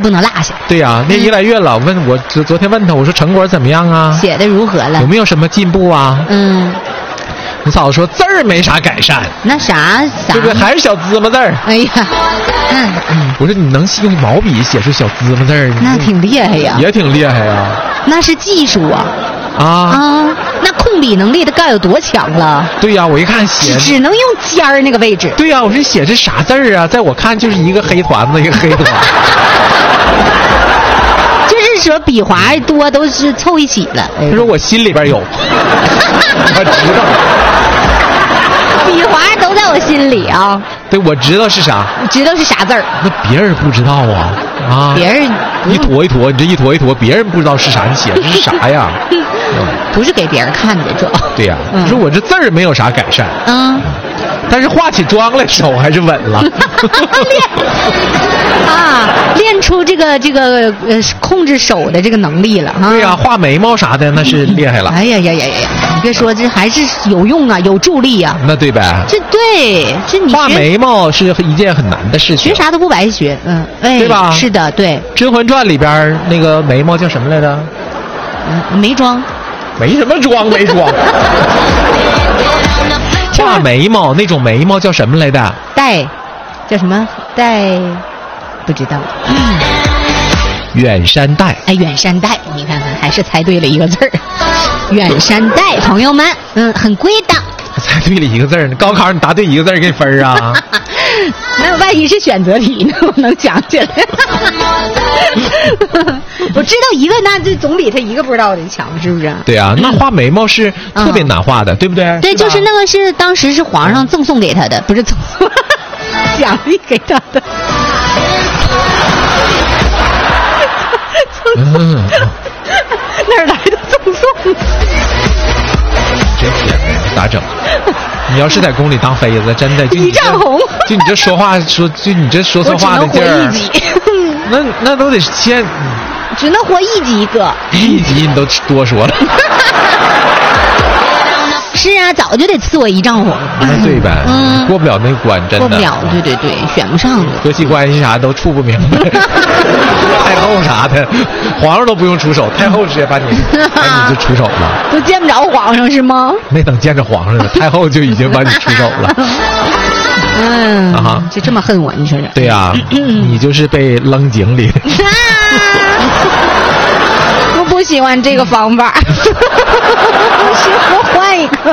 不能落下。 对呀，那一来月老问我，昨天问他，我说成果怎么样啊？ 写的如何了？ 有没有什么进步啊？你嫂子说字儿没啥改善， 那啥， 对不对？还是小芝麻字儿。 哎呀， 我说你能用毛笔写出小芝麻字儿， 那挺厉害呀， 也挺厉害呀。 那是技术啊。那控笔能力的该有多强了？ 对呀，我一看写只能用尖儿那个位置。 对呀，我说写这啥字儿啊？在我看就是一个黑团子，一个黑团。 就是说笔划多都是凑一起了。 他说我心里边有，我知道。 笔划都在我心里啊。 对，我知道是啥。 你知道是啥字儿？ 那别人不知道啊。 别人一坨一坨，你这一坨一坨，别人不知道是啥，你写的是啥呀？ 不是给别人看的，主要。 对呀，说我这字儿没有啥改善。但是化起妆来手还是稳了。 练出这个控制手的这个能力了。 对呀，画眉毛啥的那是厉害了。 哎呀，你别说，这还是有用啊，有助力啊。 那对呗。 这你画眉毛是一件很难的事情。 学啥都不白学， 对吧？ 是的，对。 《甄嬛传》里边那个眉毛叫什么来着？ 眉庄。 没什么妆，没妆。画眉毛那种眉毛叫什么来的？ 带，叫什么带？不知道。 远山带。 哎，远山带，你看看，还是猜对了一个字儿。远山带，朋友们，很贵的。 猜对了一个字儿，高考你答对一个字儿给分啊？ 那万一是选择题呢？我能想起来。我知道一个，那这总比他一个不知道的强，是不是？ 对啊，那画眉毛是特别难画的，对不对？ 对，就是那个是当时是皇上赠送给他的，不是赠送，奖励给他的。哪儿来的赠送？ 真甜的，咋整？你要是在宫里当妃子，真的就一丈红， 就你这说话就你这说错话的劲儿，那都得先， 只能活一集一个， 一集你都多说了。 是啊，早就得赐我一丈红。 那对呗，过不了那关，真的过不了，对，选不上的， 婆媳关系啥都处不明白。太后啥的，皇上都不用出手，太后直接把你就出手了， 都见不着皇上是吗？ 没等见着皇上呢，太后就已经把你出手了。 就这么恨我，你说是？ 对呀，你就是被扔井里。 我不喜欢这个方法，我换一个。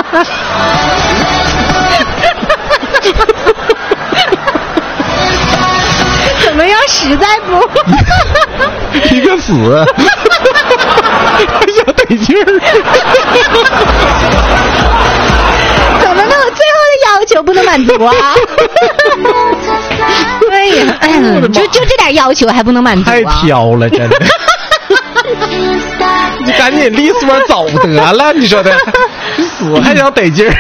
怎么样？实在不？ 一个死，还想得劲儿。 怎么弄？最后的要求不能满足啊？哎呀，就这点要求还不能满足啊？ 太挑了，真的。你赶紧利索走得了，你说的，死还想得劲儿。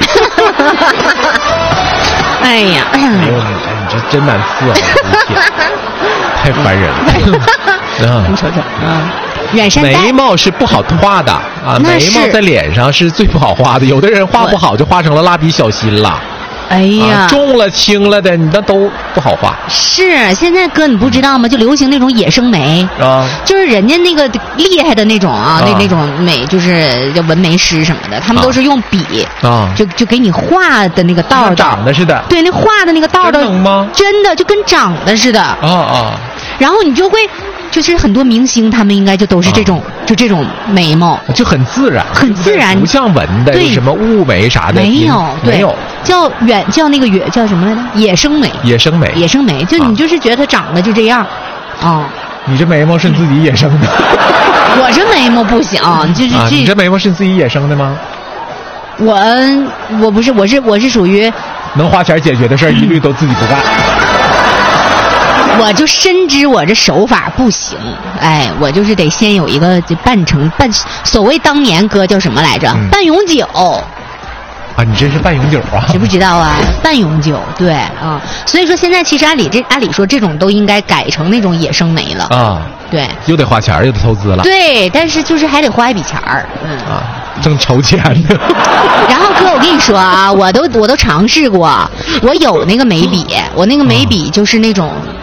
哎呀， 你这真难伺候，太烦人了。 你瞅瞅远山带眉毛是不好画的啊，眉毛在脸上是最不好画的，有的人画不好就画成了蜡笔小新了。 哎呀， 重了轻了的，你那都不好画。 是，现在哥你不知道吗？就流行那种野生眉啊，就是人家那个厉害的那种那种美，就是叫纹眉师什么的，他们都是用笔就给你画的那个道长的似的。 对，那画的那个道真能吗？ 真的就跟长的似的。然后你就会。就是很多明星，他们应该就都是这种，就这种眉毛， 就很自然， 很自然， 不像纹的，什么雾眉啥的， 没有， 没有， 叫那个叫什么来着？野生眉，就你就是觉得它长得就这样， 你这眉毛是你自己野生的？ 我这眉毛不行，就是你这眉毛是你自己野生的吗？ 我不是，我是属于能花钱解决的事儿，一律都自己不干。 我就深知我这手法不行，哎，我就是得先有一个半所谓当年哥叫什么来着？半永久。 你这是半永久啊？ 知不知道啊？半永久，对啊。所以说现在其实按理说这种都应该改成那种野生眉了啊。对， 又得花钱又得投资了。 对，但是就是还得花一笔钱儿。 正筹钱呢。 然后哥，我跟你说啊，我都尝试过，我有那个眉笔，我那个眉笔就是那种。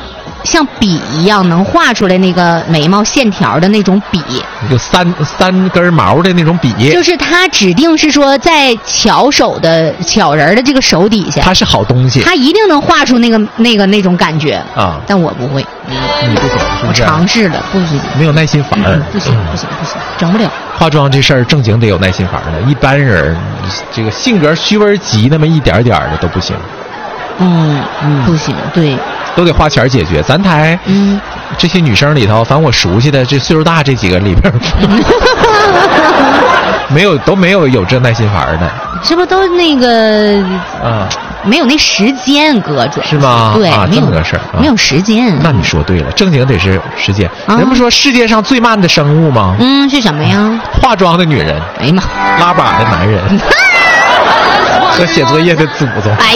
像笔一样能画出来那个眉毛线条的那种笔， 就三根毛的那种笔， 就是他指定是说在巧人的这个手底下， 它是好东西， 他一定能画出那种感觉啊。但我不会， 你不懂，是不是？ 我尝试了，不行， 没有耐心法， 不行，整不了。 化妆这事儿正经得有耐心法的，一般人这个性格虚温急那么一点点的都不行。 不行，对， 都得花钱解决。咱台这些女生里头，反正我熟悉的这岁数大这几个里边，都没有这耐心法的， 是不是都那个没有那时间搁准是吗？ 对， 这么个事儿， 没有时间。 那你说对了，正经得是时间。人不说世界上最慢的生物吗？ 是什么呀？ 化妆的女人。 哎呀妈！ 拉粑的男人。和写作业的祖宗。 哎呀！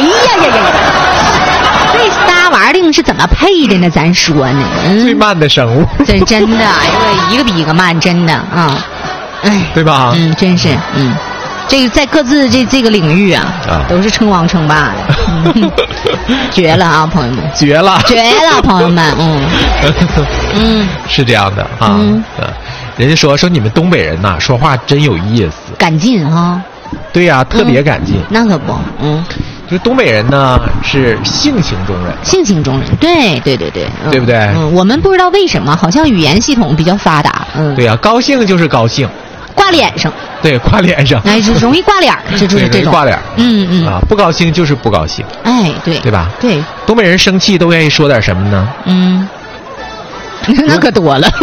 这仨玩意儿是怎么配的呢？咱说呢， 最慢的生物， 真的，哎呦，一个比一个慢，真的啊，哎， 对吧？ 真是，这个在各自这个领域啊，都是称王称霸的，绝了啊，朋友们， 绝了， 朋友们， 是这样的啊，人家说你们东北人呐，说话真有意思， 赶劲哈。 对呀，特别赶劲。 那可不， 就是东北人呢是性情中人， 对， 对不对？ 我们不知道为什么，好像语言系统比较发达。 对呀，高兴就是高兴， 挂脸上。 对，挂脸上， 哎，容易挂脸，就是这种挂脸。不高兴就是不高兴。 哎， 对吧？ 对， 东北人生气都愿意说点什么呢？ 那可多了。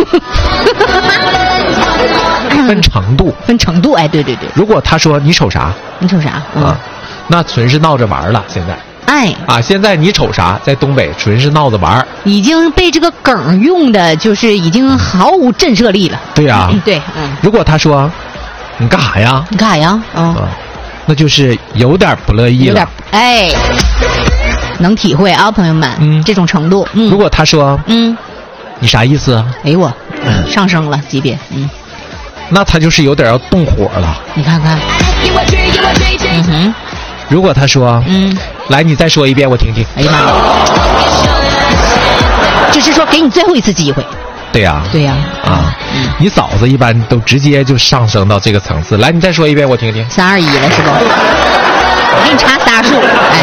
分程度， 哎，对。 如果他说你瞅啥，那纯是闹着玩了。现在，现在你瞅啥，在东北纯是闹着玩， 已经被这个梗用的，就是已经毫无震慑力了。 对呀， 对， 如果他说你干啥呀？那就是有点不乐意了。 哎，能体会啊，朋友们，这种程度。 如果他说你啥意思？ 哎我，上升了级别， 那他就是有点要动火了。 你看看， 如果他说来你再说一遍我听听。 哎呀妈呀，就是说给你最后一次机会。 对呀，你嫂子一般都直接就上升到这个层次。来你再说一遍我听听。 3、2、1了是不？我给你查仨数。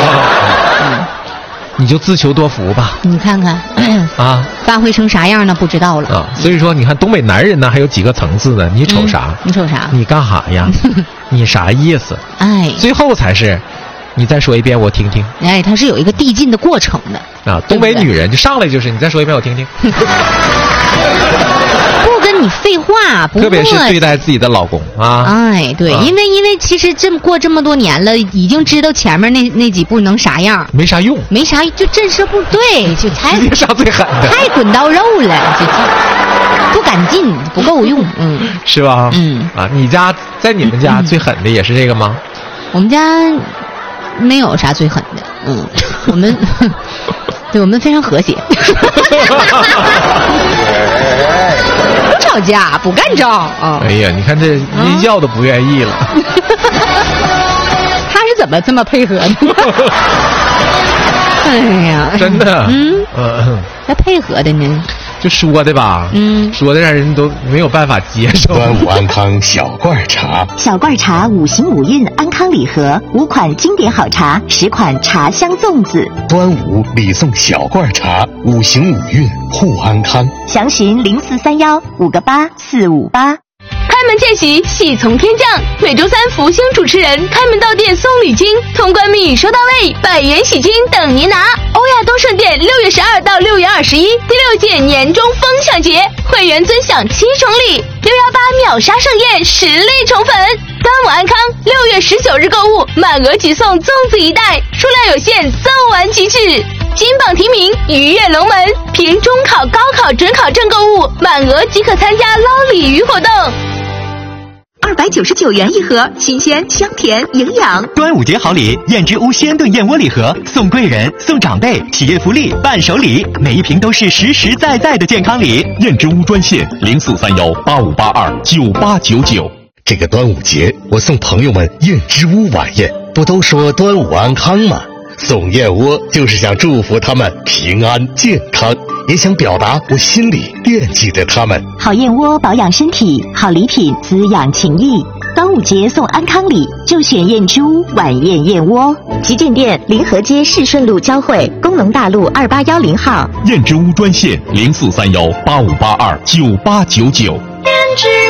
你就自求多福吧。 你看看发挥成啥样呢？不知道了所以说你看东北男人呢还有几个层次呢？你瞅啥？你干啥呀？你啥意思？ 哎， 最后才是你再说一遍我听听。 哎，它是有一个递进的过程的东北女人就上来就是你再说一遍我听听。 不跟你废话， 特别是对待自己的老公哎，对，因为其实过这么多年了，已经知道前面那几步能啥样， 没啥用， 就震慑不对，就太直接上最狠的， 太滚刀肉了，就不赶劲，不够用， 是吧？你家在你们家最狠的也是这个吗？ 我们家没有啥最狠的，我们对我们非常和谐。不吵架，不干仗哎呀，你看这连要都不愿意了。 他是怎么这么配合的？哎呀， 真的， 还配合的呢。 就说的吧，说的让人都没有办法接受。 端午安康小罐茶， 小罐茶5行5韵安康礼盒，5款经典好茶，10款茶香粽子。 端午礼送小罐茶，5行5韵护安康。 详询0431-58458。 开门见喜，喜从天降。每周3福星主持人开门到店送礼金，通关密语收到位，100元喜金等您拿。欧亚东盛店6月12到6月21第6届年终分享节，会员尊享7重礼，618秒杀盛宴实力宠粉。端午安康，6月19日购物满额即送粽子1袋，数量有限，送完即止。金榜题名，鱼跃龙门，凭中考、高考、准考证购物，满额即可参加捞鲤鱼活动。 299元一盒，新鲜、香甜、营养。 端午节好礼，燕之屋鲜炖燕窝礼盒，送贵人、送长辈，企业福利、伴手礼，每一瓶都是实实在在的健康礼。 燕之屋专线043185829899。这个端午节，我送朋友们燕之屋晚宴，不都说端午安康吗？送燕窝就是想祝福他们平安健康。 也想表达我心里惦记着他们。 好燕窝保养身体，好礼品滋养情谊。端午节送安康礼，就选燕之屋晚宴燕窝。旗舰店临河街市顺路交汇，工农大路2810号。 燕之屋专线043185829899。 燕之屋。